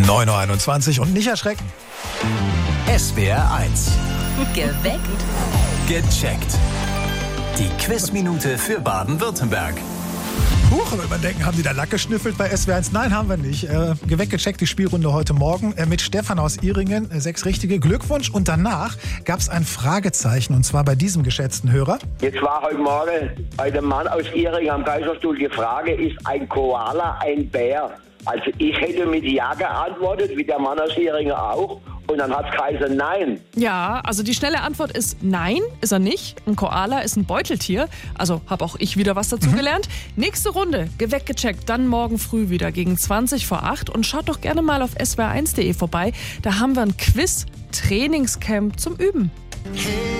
9.21 Uhr und nicht erschrecken. SWR 1. Geweckt. Gecheckt. Die Quizminute für Baden-Württemberg. Huch, wenn wir denken, haben die da Lack geschnüffelt bei SWR 1? Nein, haben wir nicht. Geweckt gecheckt, die Spielrunde heute Morgen mit Stefan aus Ihringen. 6 richtige, Glückwunsch. Und danach gab es ein Fragezeichen, und zwar bei diesem geschätzten Hörer. Jetzt war heute Morgen bei dem Mann aus Ihringen am Kaiserstuhl die Frage, ist ein Koala ein Bär? Also ich hätte mit Ja geantwortet, wie der Mann aus Ihringen auch. Und dann hat es geheißen Nein. Ja, also die schnelle Antwort ist nein, ist er nicht. Ein Koala ist ein Beuteltier. Also habe auch ich wieder was dazu gelernt. Nächste Runde, geweckt gecheckt, dann morgen früh wieder gegen 7:20 Und schaut doch gerne mal auf swr1.de vorbei. Da haben wir ein Quiz-Trainingscamp zum Üben.